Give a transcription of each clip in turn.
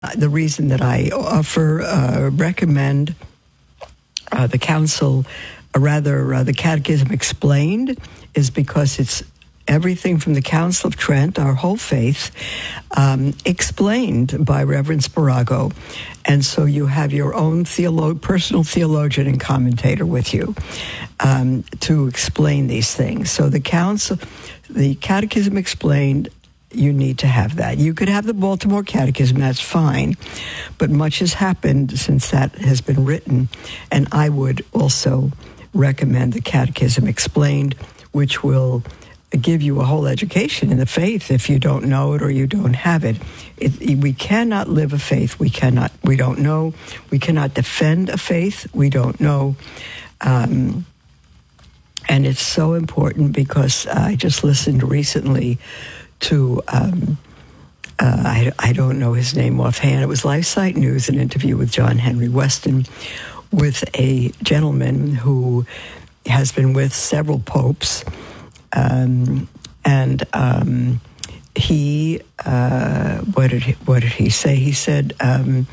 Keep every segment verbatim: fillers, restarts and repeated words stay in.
the reason that I offer, uh, recommend uh, the council, uh, rather uh, the Catechism Explained, is because it's everything from the Council of Trent, our whole faith, um, explained by Reverend Sparago. And so you have your own theolo- personal theologian and commentator with you um, to explain these things. So the council, the Catechism Explained, you need to have that. You could have the Baltimore Catechism, that's fine, but much has happened since that has been written, and I would also recommend the Catechism Explained, which will give you a whole education in the faith if you don't know it or you don't have it. it. We cannot live a faith we cannot, we don't know. We cannot defend a faith we don't know. Um, and it's so important because I just listened recently to, um, uh, I, I don't know his name offhand. It was LifeSite News, an interview with John Henry Weston with a gentleman who has been with several popes. Um, and um, he, uh, what did he, what did he say? He said, um,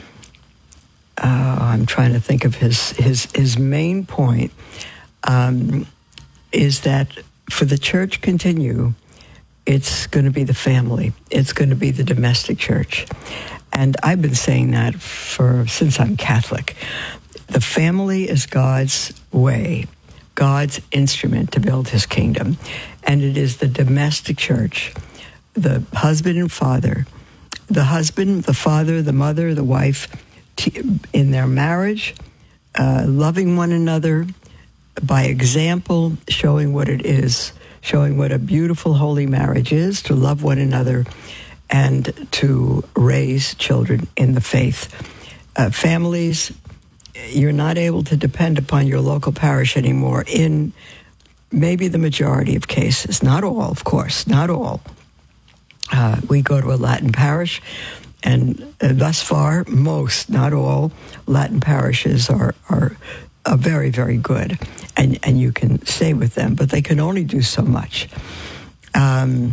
uh, I'm trying to think of his, his, his main point, um, is that for the church continue, it's going to be the family. It's going to be the domestic church. And I've been saying that for since I'm Catholic. The family is God's way, God's instrument to build his kingdom. And it is the domestic church, the husband and father, the husband, the father, the mother, the wife, t- in their marriage, uh, loving one another by example, showing what it is, showing what a beautiful, holy marriage is, to love one another and to raise children in the faith. Uh, families, you're not able to depend upon your local parish anymore in maybe the majority of cases. Not all, of course, not all. Uh, we go to a Latin parish, and uh, thus far, most, not all, Latin parishes are, are, are very, very good. And, and you can stay with them, but they can only do so much. Um,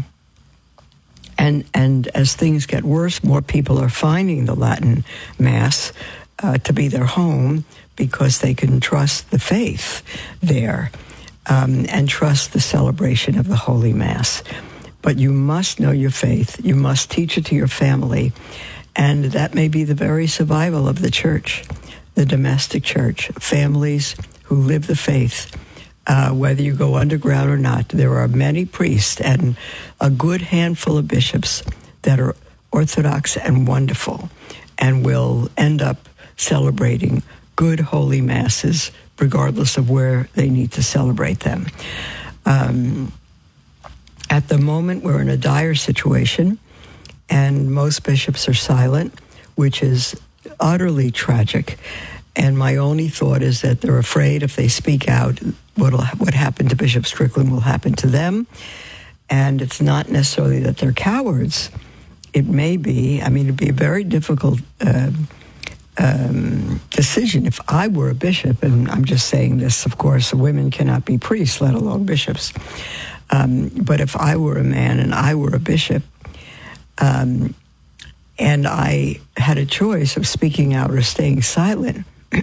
and and as things get worse, more people are finding the Latin Mass uh, to be their home because they can trust the faith there um, and trust the celebration of the Holy Mass. But you must know your faith. You must teach it to your family. And that may be the very survival of the church, the domestic church, families who live the faith, uh, whether you go underground or not. There are many priests and a good handful of bishops that are Orthodox and wonderful and will end up celebrating good holy masses regardless of where they need to celebrate them. Um, at the moment, we're in a dire situation, and most bishops are silent, which is utterly tragic. And my only thought is that they're afraid if they speak out, what'll, what happened to Bishop Strickland will happen to them. And it's not necessarily that they're cowards. It may be, I mean, it'd be a very difficult uh, um, decision if I were a bishop, and I'm just saying this, of course, women cannot be priests, let alone bishops. Um, but if I were a man and I were a bishop, um, and I had a choice of speaking out or staying silent,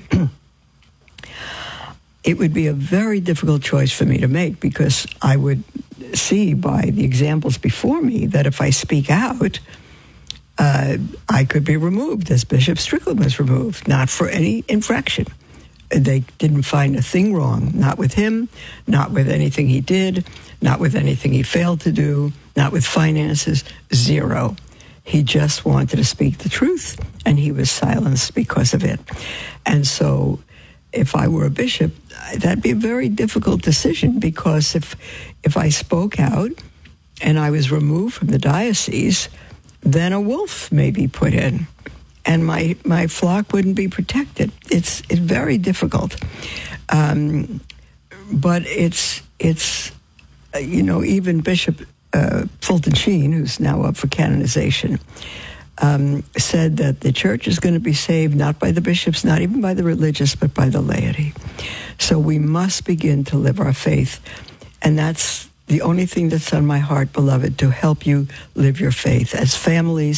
it would be a very difficult choice for me to make, because I would see by the examples before me that if I speak out, uh, I could be removed, as Bishop Strickland was removed, not for any infraction. They didn't find a thing wrong, not with him, not with anything he did, not with anything he failed to do, not with finances, zero. He just wanted to speak the truth, and he was silenced because of it. And so if I were a bishop, that'd be a very difficult decision, because if if I spoke out and I was removed from the diocese, then a wolf may be put in, and my, my flock wouldn't be protected. It's it's very difficult. Um, but it's, it's uh, you know, even Bishop Uh, Fulton Sheen, who's now up for canonization, um, said that the church is going to be saved not by the bishops, not even by the religious, but by the laity. So we must begin to live our faith. And that's the only thing that's on my heart, beloved, to help you live your faith as families,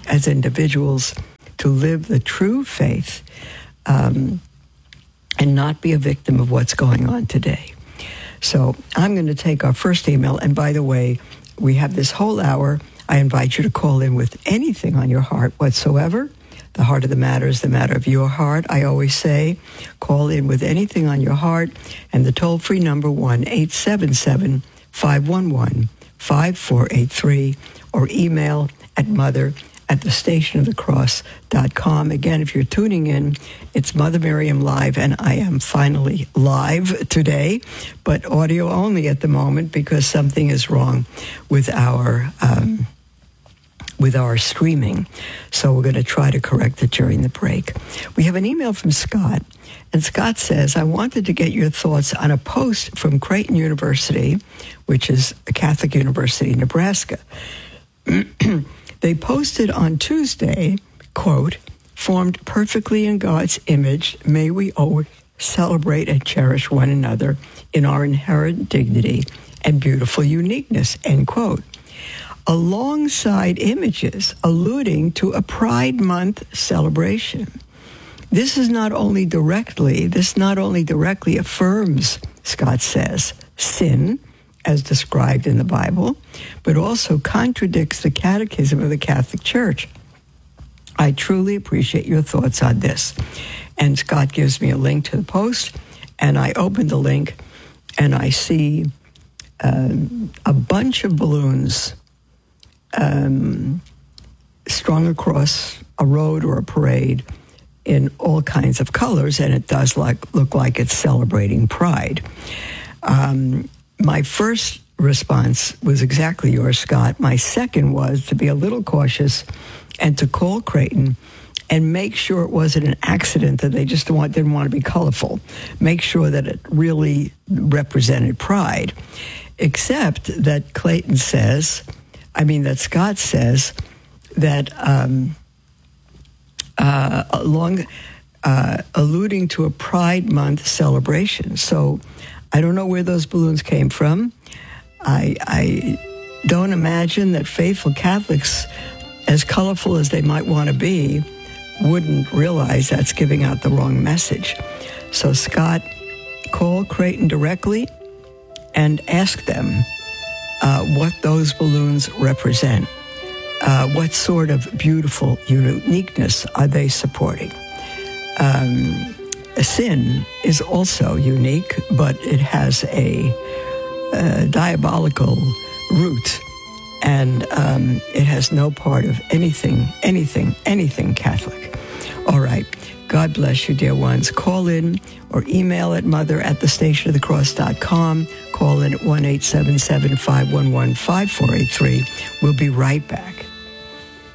as individuals to live the true faith um, and not be a victim of what's going on today. So I'm going to take our first email. And by the way, we have this whole hour. I invite you to call in with anything on your heart whatsoever. The heart of the matter is the matter of your heart. I always say, call in with anything on your heart. And the toll-free number, one eight seven seven, five one one, five four eight three, or email at mother at the station of the cross dot com. Again, if you're tuning in, it's Mother Miriam Live, and I am finally live today, but audio only at the moment because something is wrong with our um, with our streaming. So we're going to try to correct it during the break. We have an email from Scott, and Scott says, I wanted to get your thoughts on a post from Creighton University, which is a Catholic university in Nebraska. They posted on Tuesday, quote, formed perfectly in God's image, may we always celebrate and cherish one another in our inherent dignity and beautiful uniqueness, end quote. Alongside images alluding to a Pride Month celebration. This is not only directly, this not only directly affirms, Scott says, sin, as described in the Bible, but also contradicts the Catechism of the Catholic Church. I truly appreciate your thoughts on this. And Scott gives me a link to the post, and I open the link, and I see um, a bunch of balloons um, strung across a road or a parade in all kinds of colors, and it does like, look like it's celebrating Pride. Um, My first response was exactly yours, Scott. My second was to be a little cautious and to call Creighton and make sure it wasn't an accident, that they just want, didn't want to be colorful. Make sure that it really represented Pride. Except that Clayton says, I mean, that Scott says that um, uh, along, uh, alluding to a Pride Month celebration. So I don't know where those balloons came from. I, I don't imagine that faithful Catholics, as colorful as they might want to be, wouldn't realize that's giving out the wrong message. So Scott, call Creighton directly and ask them uh, what those balloons represent. Uh, what sort of beautiful uniqueness are they supporting? Um, Sin is also unique, but it has a, a diabolical root, and um, it has no part of anything, anything, anything Catholic. All right. God bless you, dear ones. Call in or email at mother at the station of the cross dot com. Call in at one eight seven seven, five one one, five four eight three. We'll be right back.